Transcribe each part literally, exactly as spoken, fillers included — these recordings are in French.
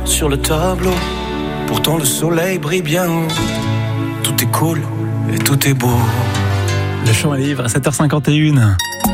sur le tableau. Pourtant le soleil brille bien haut. Tout est cool et tout est beau. Le chant à livre à sept heures cinquante et une.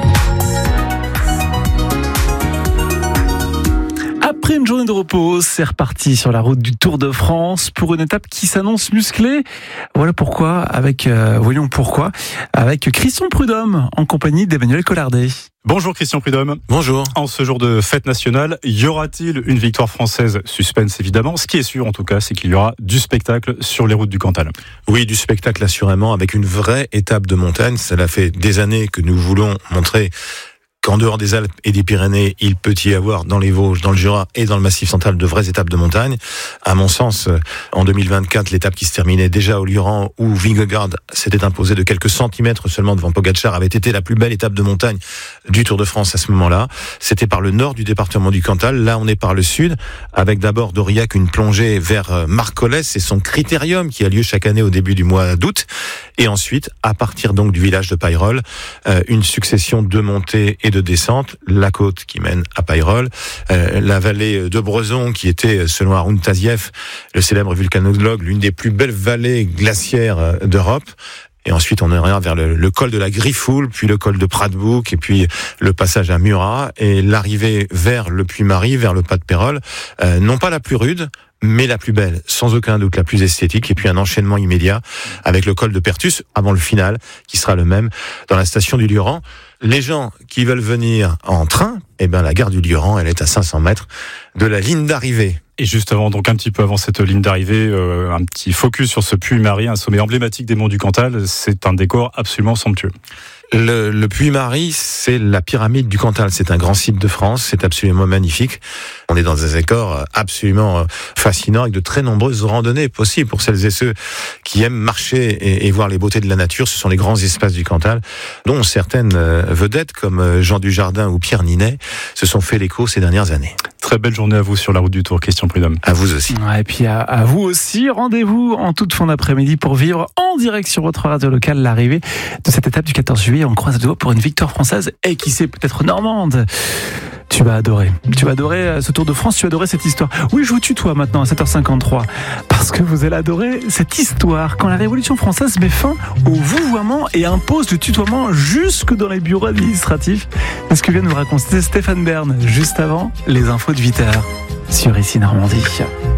Après une journée de repos, c'est reparti sur la route du Tour de France pour une étape qui s'annonce musclée. Voilà pourquoi, avec, euh, voyons pourquoi, avec Christian Prudhomme en compagnie d'Emmanuel Collardet. Bonjour Christian Prudhomme. Bonjour. En ce jour de fête nationale, y aura-t-il une victoire française ? Suspense évidemment. Ce qui est sûr en tout cas, c'est qu'il y aura du spectacle sur les routes du Cantal. Oui, du spectacle assurément, avec une vraie étape de montagne. Cela fait des années que nous voulons montrer qu'en dehors des Alpes et des Pyrénées, il peut y avoir dans les Vosges, dans le Jura et dans le Massif central de vraies étapes de montagne. À mon sens, en deux mille vingt-quatre, l'étape qui se terminait déjà au Lioran, où Vingegaard s'était imposé de quelques centimètres seulement devant Pogačar, avait été la plus belle étape de montagne du Tour de France à ce moment-là. C'était par le nord du département du Cantal. Là, on est par le sud, avec d'abord d'Aurillac une plongée vers Marcollès et son critérium qui a lieu chaque année au début du mois d'août. Et ensuite, à partir donc du village de Payrolles, euh, une succession de montées et de descentes, la côte qui mène à Payrolles, euh, la vallée de Brezon qui était, selon Haroun Tazieff, le célèbre vulcanologue, l'une des plus belles vallées glaciaires d'Europe. Et ensuite, on ira vers le, le col de la Griffoul, puis le col de Pradbouc, et puis le passage à Murat, et l'arrivée vers le Puy-Marie, vers le pas de Pérols, euh, non pas la plus rude, mais la plus belle, sans aucun doute la plus esthétique, et puis un enchaînement immédiat avec le col de Pertus, avant le final, qui sera le même dans la station du Lioran. Les gens qui veulent venir en train, eh ben la gare du Lioran, elle est à cinq cents mètres de la ligne d'arrivée. Et juste avant, donc un petit peu avant cette ligne d'arrivée, euh, un petit focus sur ce Puy-Marie, un sommet emblématique des monts du Cantal. C'est un décor absolument somptueux. Le, le Puy-Marie, c'est la pyramide du Cantal. C'est un grand site de France. C'est absolument magnifique. On est dans un décor absolument fascinant avec de très nombreuses randonnées possibles pour celles et ceux qui aiment marcher et, et voir les beautés de la nature. Ce sont les grands espaces du Cantal, dont certaines vedettes comme Jean Dujardin ou Pierre Ninet se sont fait l'écho ces dernières années. Très belle journée à vous sur la route du Tour, Christian Prudhomme. À vous aussi. Ouais, et puis à, à vous aussi. Rendez-vous en toute fin d'après-midi pour vivre en direct sur votre radio locale l'arrivée de cette étape du quatorze juillet. On croise les doigts pour une victoire française et qui sait peut-être normande. Tu vas adorer. Tu vas adorer ce Tour de France, tu vas adorer cette histoire. Oui, je vous tutoie maintenant à sept heures cinquante-trois parce que vous allez adorer cette histoire quand la Révolution française met fin au vouvoiement et impose le tutoiement jusque dans les bureaux administratifs. C'est ce que vient de nous raconter Stéphane Bern juste avant les infos de huit heures sur Ici Normandie.